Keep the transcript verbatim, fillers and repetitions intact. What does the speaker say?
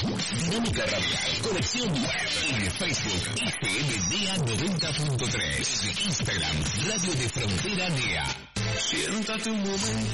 Dinámica Radial, conexión web en Facebook, F M D A noventa punto tres, Instagram, Radio de Frontera N E A. Siéntate un momento